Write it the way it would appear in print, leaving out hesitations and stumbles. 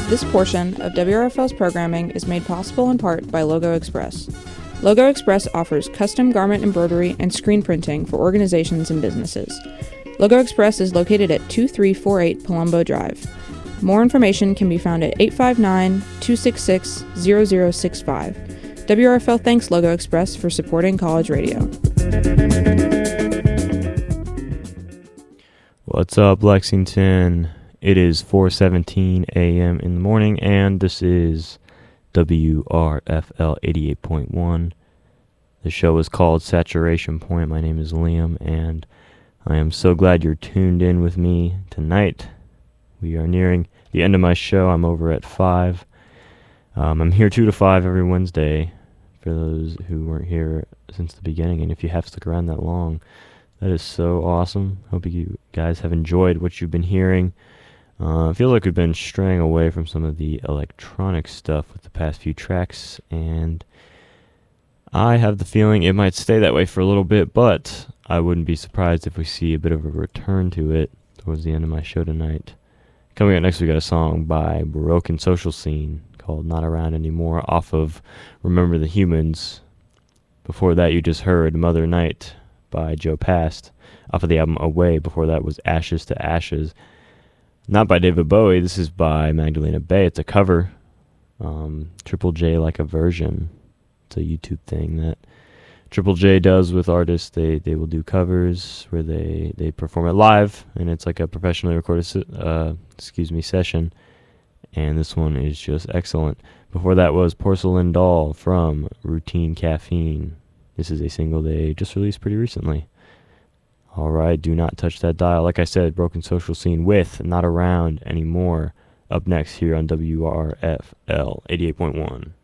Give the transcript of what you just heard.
This portion of WRFL's programming is made possible in part by Logo Express. Logo Express offers custom garment embroidery and screen printing for organizations and businesses. Logo Express is located at 2348 Palumbo Drive. More information can be found at 859-266-0065. WRFL thanks Logo Express for supporting college radio. What's up, Lexington? It is 4:17 a.m. in the morning, and this is WRFL 88.1. The show is called Saturation Point. My name is Liam, and I am so glad you're tuned in with me tonight. We are nearing the end of my show. I'm over at 5. I'm here 2 to 5 every Wednesday for those who weren't here since the beginning, and if you have stuck around that long, that is so awesome. Hope you guys have enjoyed what you've been hearing. I feel like we've been straying away from some of the electronic stuff with the past few tracks, and I have the feeling it might stay that way for a little bit, but I wouldn't be surprised if we see a bit of a return to it towards the end of my show tonight. Coming up next, we got a song by Broken Social Scene called Not Around Anymore off of Remember the Humans. Before that, you just heard Mother Night by Joe Past off of the album Away. Before that was Ashes to Ashes. Not by David Bowie, this is by Magdalena Bay. It's a cover. Triple J Like a Version. It's a YouTube thing that Triple J does with artists. They will do covers where they perform it live, and it's like a professionally recorded session. And this one is just excellent. Before that was Porcelain Doll from Routine Caffeine. This is a single they just released pretty recently. Alright, do not touch that dial. Like I said, Broken Social Scene with Not Around Anymore. Up next here on WRFL 88.1.